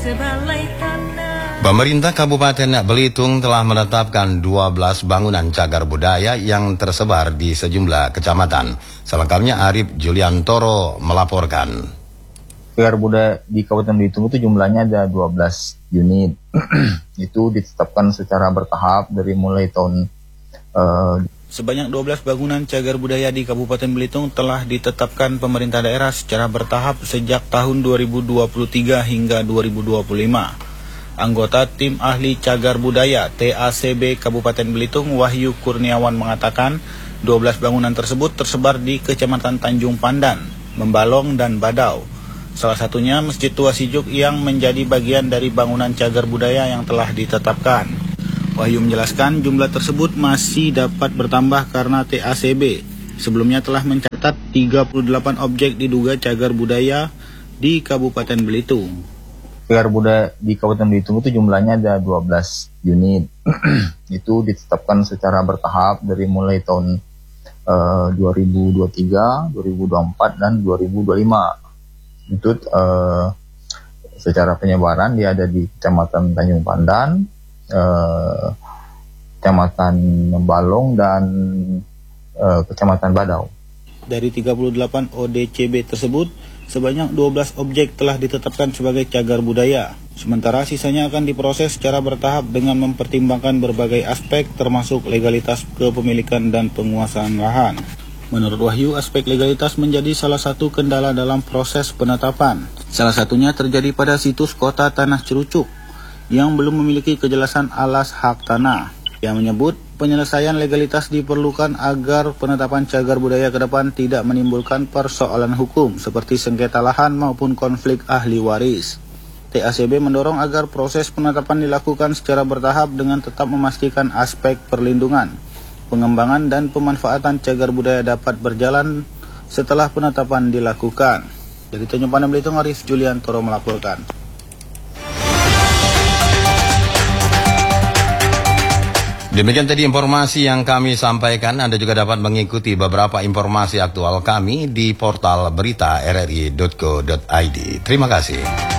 Pemerintah Kabupaten Belitung telah menetapkan 12 bangunan cagar budaya yang tersebar di sejumlah kecamatan. Selengkapnya Arif Juliantoro melaporkan. Cagar budaya di Kabupaten Belitung itu jumlahnya ada 12 unit. Itu ditetapkan secara bertahap dari mulai tahun Sebanyak 12 bangunan cagar budaya di Kabupaten Belitung telah ditetapkan pemerintah daerah secara bertahap sejak tahun 2023 hingga 2025. Anggota Tim Ahli Cagar Budaya TACB Kabupaten Belitung Wahyu Kurniawan mengatakan 12 bangunan tersebut tersebar di Kecamatan Tanjung Pandan, Membalong, dan Badau. Salah satunya Masjid Tua Sijuk yang menjadi bagian dari bangunan cagar budaya yang telah ditetapkan. Wahyu menjelaskan jumlah tersebut masih dapat bertambah karena TACB sebelumnya telah mencatat 38 objek diduga cagar budaya di Kabupaten Belitung. cagar budaya di Kabupaten Belitung itu jumlahnya ada 12 unit. Itu ditetapkan secara bertahap dari mulai tahun 2023, 2024, dan 2025. Itu secara penyebaran dia ada di Kecamatan Tanjung Pandan, Kecamatan Membalong, dan Kecamatan Badau. Dari 38 ODCB tersebut, sebanyak 12 objek telah ditetapkan sebagai cagar budaya. Sementara sisanya akan diproses secara bertahap dengan mempertimbangkan berbagai aspek termasuk legalitas kepemilikan dan penguasaan lahan. Menurut Wahyu, aspek legalitas menjadi salah satu kendala dalam proses penetapan. Salah satunya terjadi pada situs kota Tanah Cerucuk yang belum memiliki kejelasan alas hak tanah. Ia menyebut penyelesaian legalitas diperlukan agar penetapan cagar budaya ke depan tidak menimbulkan persoalan hukum seperti sengketa lahan maupun konflik ahli waris. TACB mendorong agar proses penetapan dilakukan secara bertahap dengan tetap memastikan aspek perlindungan, pengembangan, dan pemanfaatan cagar budaya dapat berjalan setelah penetapan dilakukan. Dari Tanjung Pandan Belitung, Arif Juliantoro melaporkan. Demikian tadi informasi yang kami sampaikan. Anda juga dapat mengikuti beberapa informasi aktual kami di portal berita rri.co.id. Terima kasih.